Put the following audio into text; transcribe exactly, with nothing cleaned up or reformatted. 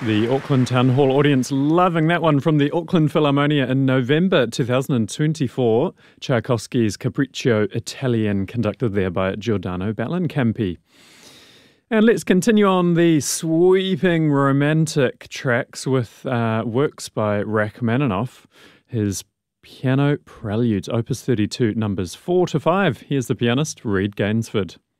The Auckland Town Hall audience loving that one from the Auckland Philharmonia in November two thousand twenty-four. Tchaikovsky's Capriccio Italian, conducted there by Giordano Bellincampi. And let's continue on the sweeping romantic tracks with uh, works by Rachmaninoff. His Piano Preludes, Opus thirty-two, numbers four to five. Here's the pianist, Reed Gainsford.